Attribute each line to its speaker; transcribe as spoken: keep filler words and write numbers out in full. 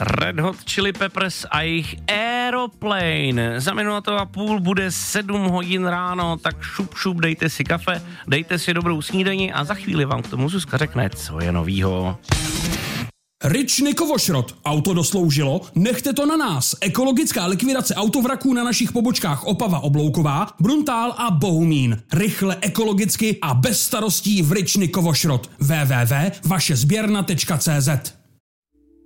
Speaker 1: Red Hot Chili Peppers a jejich Aeroplane. Za minutu a půl bude sedm hodin ráno, tak šup šup, dejte si kafe, dejte si dobrou snídani a za chvíli vám k tomu Zuzka řekne, co je novýho.
Speaker 2: Ryčny Kovošrot. Auto dosloužilo? Nechte to na nás. Ekologická likvidace autovraků na našich pobočkách Opava Oblouková, Bruntál a Bohumín. Rychle, ekologicky a bez starostí v Ryčny Kovošrot. w w w tečka vaše sběrna tečka cé zet